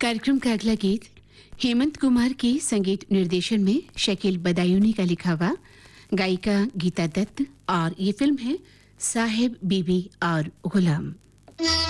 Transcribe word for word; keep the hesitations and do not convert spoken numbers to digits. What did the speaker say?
कार्यक्रम का अगला गीत हेमंत कुमार के संगीत निर्देशन में शकील बदायूनी का लिखा हुआ, गायिका गीता दत्त, और ये फिल्म है साहेब बीबी और गुलाम।